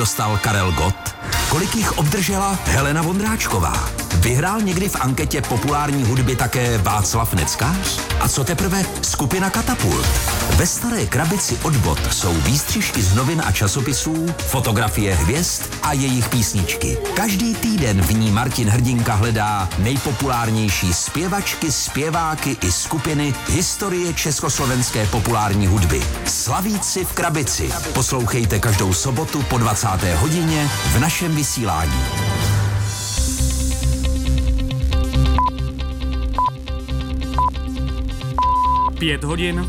dostal Karel Gott? Kolik jich obdržela Helena Vondráčková? Vyhrál někdy v anketě populární hudby také Václav Neckář? A co teprve skupina Katapult? Ve Staré krabici od Bot jsou výstřižky z novin a časopisů, fotografie hvězd a jejich písničky. Každý týden v ní Martin Hrdinka hledá nejpopulárnější zpěvačky, zpěváky i skupiny historie československé populární hudby. Slavíci v krabici. Poslouchejte každou sobotu po 20. hodině v našem vysílání. Pět hodin.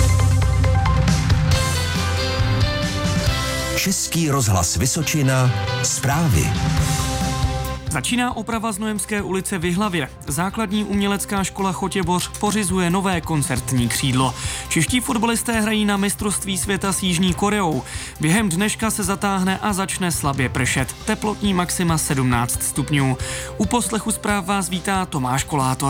Český rozhlas Vysočina. Zprávy. Začíná oprava Znojemské ulice v Jihlavě. Základní umělecká škola Chotěboř pořizuje nové koncertní křídlo. Čeští fotbalisté hrají na mistrovství světa s Jižní Koreou. Během dneška se zatáhne a začne slabě pršet. Teplotní maxima 17 stupňů. U poslechu zpráv vás vítá Tomáš Kolátor.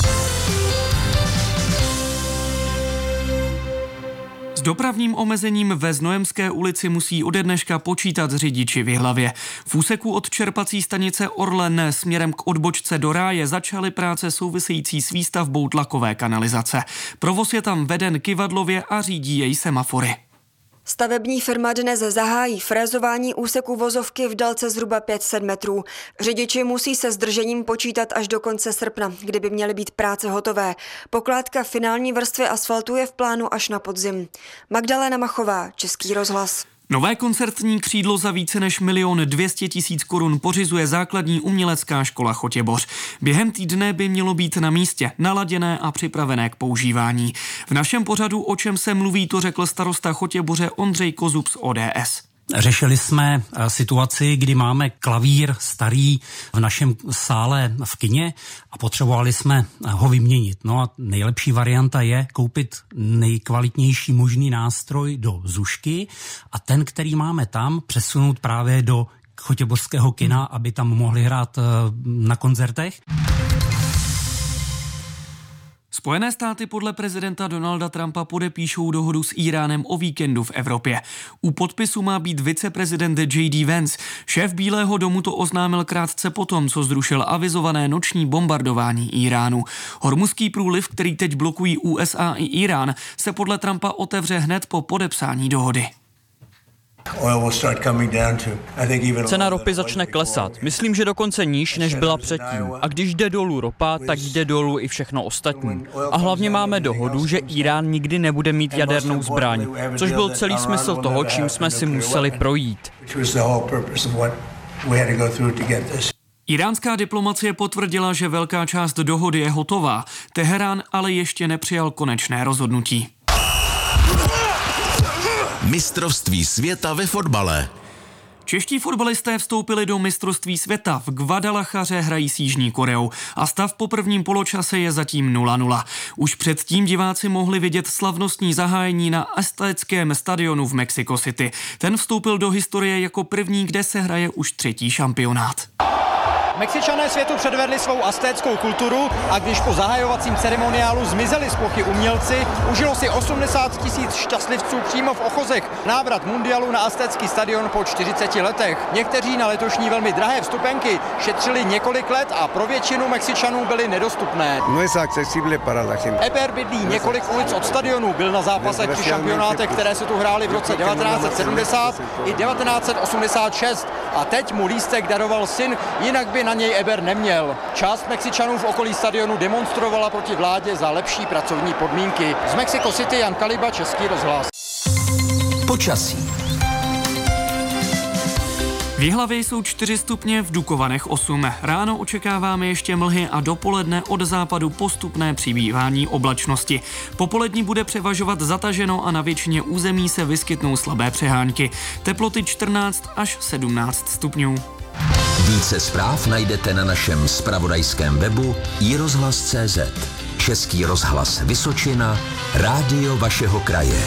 S dopravním omezením ve Znojemské ulici musí ode dneška počítat řidiči v Jihlavě. V úseku od čerpací stanice Orlen směrem k odbočce do Ráje začaly práce související s výstavbou tlakové kanalizace. Provoz je tam veden kyvadlově a řídí jej semafory. Stavební firma dnes zahájí frézování úseku vozovky v délce zhruba 500 metrů. Řidiči musí se zdržením počítat až do konce srpna, kdy by měly být práce hotové. Pokládka finální vrstvy asfaltu je v plánu až na podzim. Magdalena Machová, Český rozhlas. Nové koncertní křídlo za více než 1 200 000 korun pořizuje základní umělecká škola Chotěboř. Během týdne by mělo být na místě, naladěné a připravené k používání. V našem pořadu O čem se mluví, to řekl starosta Chotěboře Ondřej Kozub z ODS. Řešili jsme situaci, kdy máme klavír starý v našem sále v kině a potřebovali jsme ho vyměnit. No a nejlepší varianta je koupit nejkvalitnější možný nástroj do Zušky a ten, který máme tam, přesunout právě do chotěbořského kina, aby tam mohli hrát na koncertech. Spojené státy podle prezidenta Donalda Trumpa podepíšou dohodu s Íránem o víkendu v Evropě. U podpisu má být viceprezident J.D. Vance. Šéf Bílého domu to oznámil krátce potom, co zrušil avizované noční bombardování Íránu. Hormuzský průliv, který teď blokují USA i Írán, se podle Trumpa otevře hned po podepsání dohody. Cena ropy začne klesat. Myslím, že dokonce níž, než byla předtím. A když jde dolů ropa, tak jde dolů i všechno ostatní. A hlavně máme dohodu, že Irán nikdy nebude mít jadernou zbraň, což byl celý smysl toho, čím jsme si museli projít. Iránská diplomacie potvrdila, že velká část dohody je hotová. Teherán ale ještě nepřijal konečné rozhodnutí. Mistrovství světa ve fotbale. Čeští fotbalisté vstoupili do mistrovství světa. V Guadalachaře hrají s Jižní Koreou a stav po prvním poločase je zatím 0-0. Už předtím diváci mohli vidět slavnostní zahájení na aztéckém stadionu v Mexico City. Ten vstoupil do historie jako první, kde se hraje už 3. šampionát. Mexičané světu předvedli svou aztéckou kulturu a když po zahajovacím ceremoniálu zmizeli z plochy umělci, užilo si 80 000 šťastlivců přímo v Ochozech návrat mundialu na aztécký stadion po 40 letech. Někteří na letošní velmi drahé vstupenky šetřili několik let a pro většinu Mexičanů byly nedostupné. Eber bydlí několik ulic od stadionu, byl na zápasech při šampionátech, které se tu hrály v roce 1970 i 1986 a teď mu lístek daroval syn, jinak by na něj Eber neměl. Část Mexičanů v okolí stadionu demonstrovala proti vládě za lepší pracovní podmínky. Z Mexico City Jan Kaliba, Český rozhlas. Počasí. V Jihlavě jsou 4 stupně, v Dukovanech 8. Ráno očekáváme ještě mlhy a dopoledne od západu postupné přibývání oblačnosti. Popolední bude převažovat zataženo a na většině území se vyskytnou slabé přehánky. Teploty 14 až 17 stupňů. Více zpráv najdete na našem zpravodajském webu iRozhlas.cz. Český rozhlas Vysočina, rádio vašeho kraje.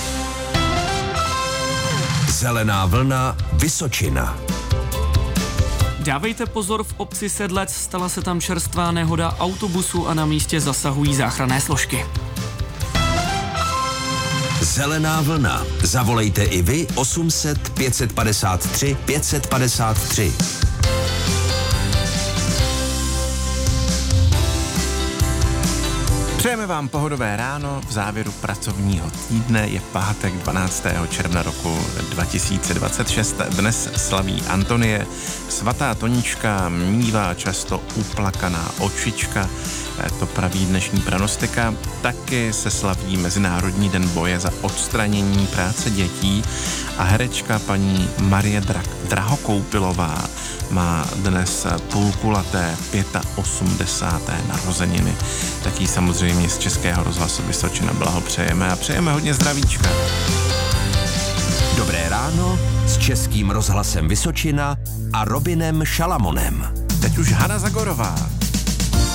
Zelená vlna Vysočina. Dávejte pozor, v obci Sedlec stala se tam čerstvá nehoda autobusu a na místě zasahují záchranné složky. Zelená vlna. Zavolejte i vy 800 553 553. Přejeme vám pohodové ráno v závěru pracovního týdne. Je pátek 12. června roku 2026. Dnes slaví Antonie. Svatá Tonička mívá často uplakaná očička. To praví dnešní pranostika. Taky se slaví Mezinárodní den boje za odstranění práce dětí a herečka paní Marie Drahokoupilová má dnes půlkulaté 85. narozeniny. Taky samozřejmě z Českého rozhlasu Vysočina blahopřejeme a přejeme hodně zdravíčka. Dobré ráno s Českým rozhlasem Vysočina a Robinem Šalamonem. Teď už Hana Zagorová.